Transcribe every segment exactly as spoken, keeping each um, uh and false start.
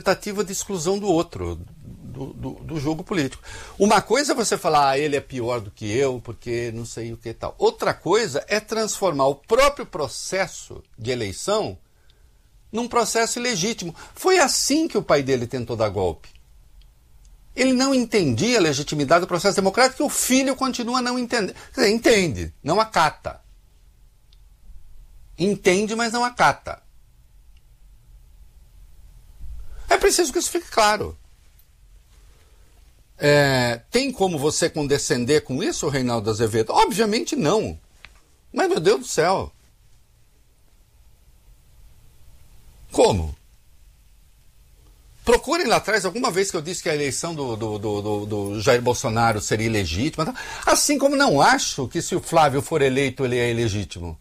tentativa de exclusão do outro, do, do, do jogo político. Uma coisa é você falar, ah, ele é pior do que eu, porque não sei o que e tal. Outra coisa é transformar o próprio processo de eleição num processo ilegítimo. Foi assim que o pai dele tentou dar golpe. Ele não entendia a legitimidade do processo democrático e o filho continua a não entender. Quer dizer, entende, não acata. Entende, mas não acata. É preciso que isso fique claro. É, tem como você condescender com isso, Reinaldo Azevedo? Obviamente não. Mas, meu Deus do céu. Como? Procurem lá atrás alguma vez que eu disse que a eleição do, do, do, do, do Jair Bolsonaro seria ilegítima. Assim como não acho que se o Flávio for eleito ele é ilegítimo.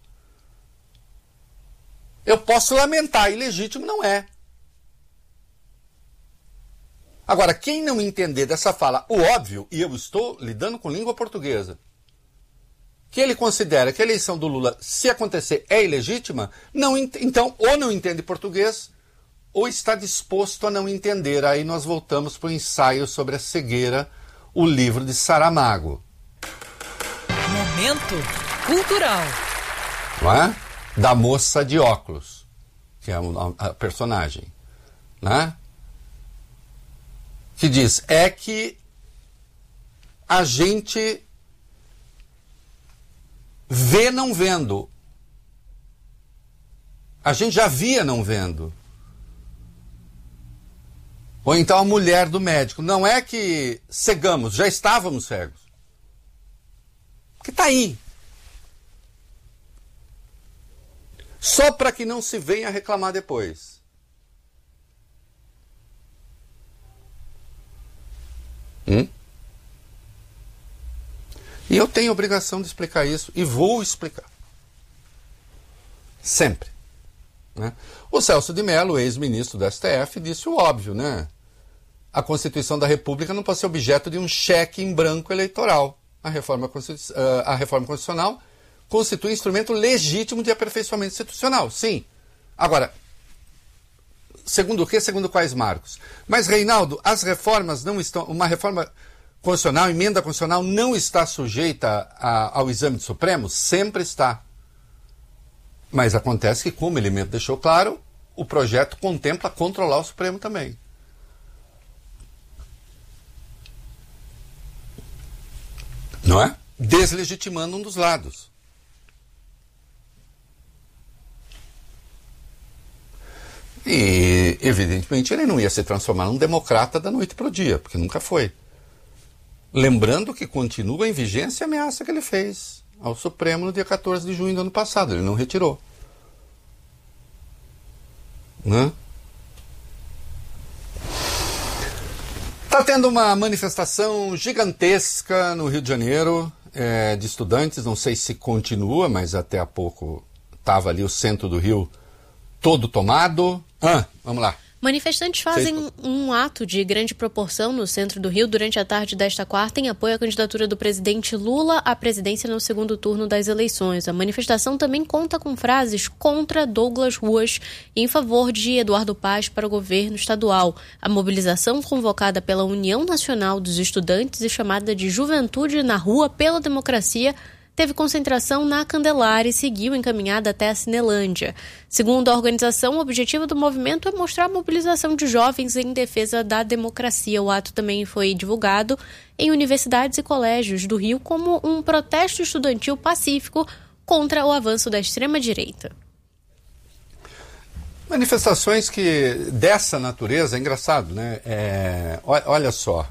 Eu posso lamentar, ilegítimo não é. Agora, quem não entender dessa fala o óbvio, e eu estou lidando com língua portuguesa, que ele considera que a eleição do Lula, se acontecer, é ilegítima, não, então ou não entende português, ou está disposto a não entender. Aí nós voltamos para o ensaio sobre a cegueira, o livro de Saramago. Momento cultural. Não é? Da moça de óculos, que é a personagem, né? Que diz, é que a gente vê não vendo. A gente já via não vendo. Ou então a mulher do médico. Não é que cegamos, já estávamos cegos. Porque está aí. Só para que não se venha reclamar depois. Hum? E eu tenho a obrigação de explicar isso e vou explicar. Sempre. Né? O Celso de Mello, ex-ministro do S T F, disse o óbvio, né? A Constituição da República não pode ser objeto de um cheque em branco eleitoral. A reforma, a reforma constitucional constitui instrumento legítimo de aperfeiçoamento institucional, sim. Agora, segundo o quê? Segundo quais marcos? Mas, Reinaldo, as reformas não estão... Uma reforma constitucional, emenda constitucional, não está sujeita a, ao exame do Supremo? Sempre está. Mas acontece que, como o elemento deixou claro, o projeto contempla controlar o Supremo também. Não é? Deslegitimando um dos lados. E, evidentemente, ele não ia se transformar num democrata da noite para o dia, porque nunca foi. Lembrando que continua em vigência a ameaça que ele fez ao Supremo no dia quatorze de junho do ano passado. Ele não retirou. Né? Está tendo uma manifestação gigantesca no Rio de Janeiro, é, de estudantes. Não sei se continua, mas até há pouco estava ali o centro do Rio todo tomado. Ah, vamos lá. Manifestantes fazem um ato de grande proporção no centro do Rio durante a tarde desta quarta em apoio à candidatura do presidente Lula à presidência no segundo turno das eleições. A manifestação também conta com frases contra Douglas Ruas e em favor de Eduardo Paes para o governo estadual. A mobilização convocada pela União Nacional dos Estudantes e chamada de Juventude na Rua pela Democracia teve concentração na Candelária e seguiu encaminhada até a Cinelândia. Segundo a organização, o objetivo do movimento é mostrar a mobilização de jovens em defesa da democracia. O ato também foi divulgado em universidades e colégios do Rio como um protesto estudantil pacífico contra o avanço da extrema-direita. Manifestações que dessa natureza, é engraçado, né? É, olha só.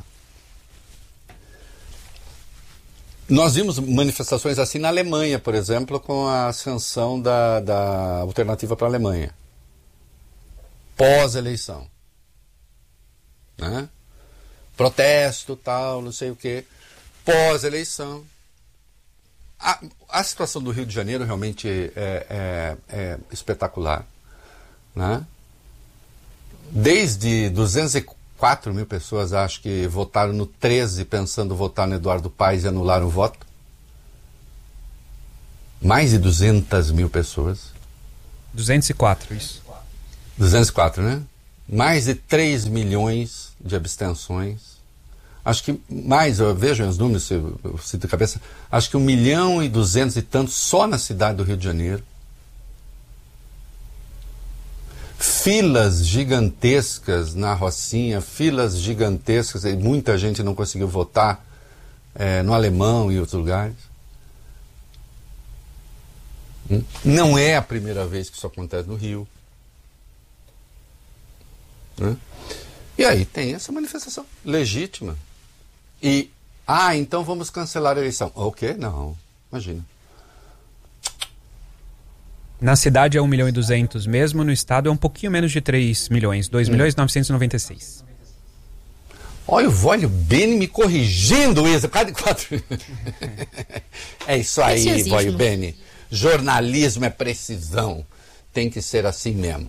Nós vimos manifestações assim na Alemanha, por exemplo, com a ascensão da, da alternativa para a Alemanha. Pós-eleição. Né? Protesto, tal, não sei o quê. Pós-eleição. A, a situação do Rio de Janeiro realmente é, é, é espetacular. Né? Desde duzentos e quatro mil pessoas, acho que votaram no treze pensando votar no Eduardo Paes e anularam o voto. Mais de duzentas mil pessoas. duzentos e quatro, isso. duzentos e quatro, né? mais de três milhões de abstenções. Acho que mais, eu vejo os números, eu, eu cito de cabeça, acho que um milhão e duzentos e tantos só na cidade do Rio de Janeiro. Filas gigantescas na Rocinha, filas gigantescas, e muita gente não conseguiu votar é, no Alemão e outros lugares. Não é a primeira vez que isso acontece no Rio. Né? E aí tem essa manifestação legítima. E, ah, então vamos cancelar a eleição. O quê? Não, imagina. Na cidade é um milhão e duzentos mesmo, no estado é um pouquinho menos de três milhões, dois milhões novecentos e noventa e seis. Olha o Vólio Bene me corrigindo isso, cada quatro. É isso aí, Vólio Bene. Jornalismo é precisão. Tem que ser assim mesmo.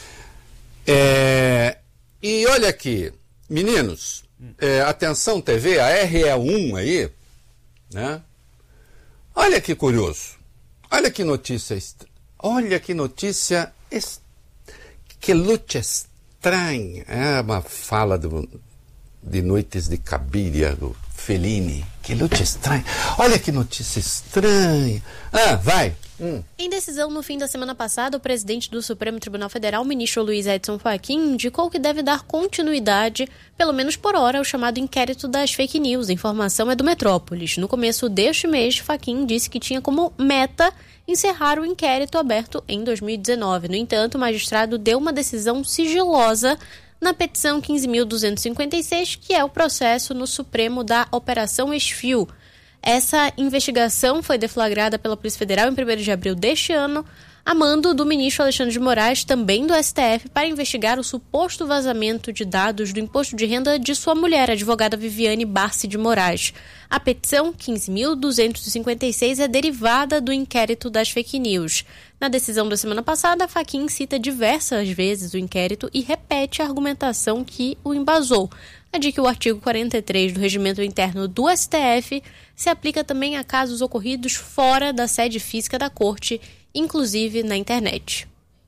É, e olha aqui, meninos, é, atenção T V, a R E um aí, né? Olha que curioso. Olha que notícia, olha que notícia, que luta estranha. É uma fala do, de Noites de Cabiria, do Fellini. Que luta estranha. Olha que notícia estranha. Ah, vai. Hum. Em decisão no fim da semana passada, o presidente do Supremo Tribunal Federal, o ministro Luiz Edson Fachin, indicou que deve dar continuidade, pelo menos por hora, ao chamado inquérito das fake news. A informação é do Metrópolis. No começo deste mês, Fachin disse que tinha como meta encerrar o inquérito aberto em dois mil e dezenove. No entanto, o magistrado deu uma decisão sigilosa na petição quinze mil duzentos e cinquenta e seis, que é o processo no Supremo da Operação Esfio. Essa investigação foi deflagrada pela Polícia Federal em primeiro de abril deste ano, a mando do ministro Alexandre de Moraes, também do S T F, para investigar o suposto vazamento de dados do imposto de renda de sua mulher, a advogada Viviane Barsi de Moraes. A petição quinze mil duzentos e cinquenta e seis é derivada do inquérito das fake news. Na decisão da semana passada, Fachin cita diversas vezes o inquérito e repete a argumentação que o embasou, a de que o artigo quarenta e três do Regimento Interno do S T F se aplica também a casos ocorridos fora da sede física da Corte, inclusive na internet.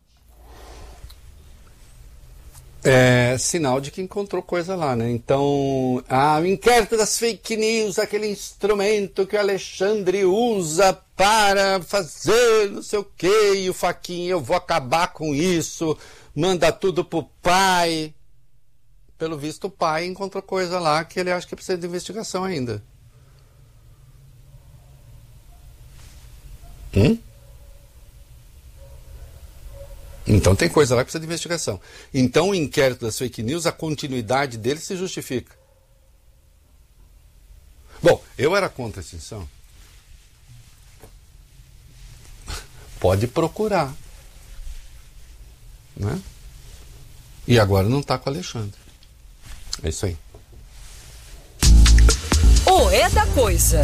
É sinal de que encontrou coisa lá, né? Então, ah, o inquérito das fake news, aquele instrumento que o Alexandre usa para fazer não sei o quê, e o Fachin, eu vou acabar com isso, manda tudo pro pai. Pelo visto, o pai encontrou coisa lá que ele acha que precisa de investigação ainda. Hum? Então tem coisa lá que precisa de investigação. Então o inquérito das fake news, a continuidade dele se justifica. Bom, eu era contra a extinção. Pode procurar. Né? E agora não está com o Alexandre. É isso aí. O É da Coisa.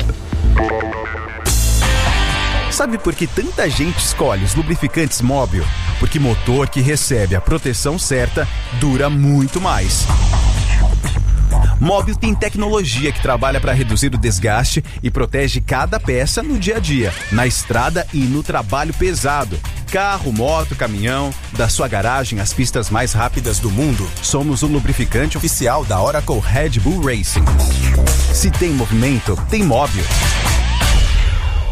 Sabe por que tanta gente escolhe os lubrificantes Móbil? Porque motor que recebe a proteção certa dura muito mais. Móbil tem tecnologia que trabalha para reduzir o desgaste e protege cada peça no dia a dia, na estrada e no trabalho pesado. Carro, moto, caminhão, da sua garagem às pistas mais rápidas do mundo, somos o lubrificante oficial da Oracle Red Bull Racing. Se tem movimento, tem Móbil.